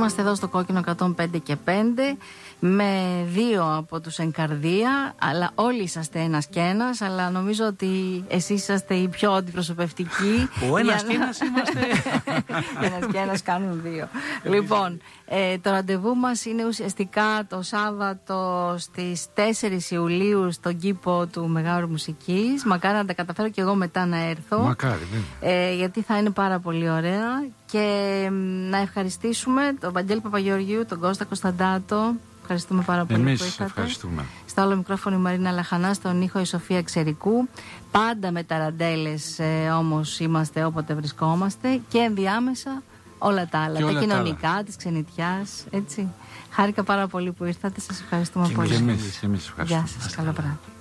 Είμαστε εδώ στο Κόκκινο 105 και 5 με 2 από τους Ενκαρδία, αλλά όλοι είσαστε ένας και ένας, αλλά νομίζω ότι εσείς είσαστε οι πιο αντιπροσωπευτικοί. Ο ένας και ένας είμαστε. Ένας και ένας κάνουν 2. Λοιπόν, το ραντεβού μας είναι ουσιαστικά το Σάββατο στις 4 Ιουλίου στον κήπο του Μεγάρου Μουσικής. Μακάρι να τα καταφέρω και εγώ μετά να έρθω. Μακάρι, γιατί θα είναι πάρα πολύ ωραία. Και να ευχαριστήσουμε τον Βαγγέλη Παπαγεωργίου, τον Κώστα Κωνσταντάτο. Ευχαριστούμε πάρα πολύ που ήρθατε. Ευχαριστούμε. Στο άλλο μικρόφωνο η Μαρίνα Λαχανά, στον ήχο η Σοφία Ξερικού. Πάντα με ταραντέλες όμως είμαστε όποτε βρισκόμαστε. Και ενδιάμεσα όλα τα άλλα. Τα κοινωνικά, της ξενιτιάς. Έτσι. Χάρηκα πάρα πολύ που ήρθατε. Σας ευχαριστούμε πολύ. Και εμείς ευχαριστούμε. Γεια σας. Καλό βράδυ.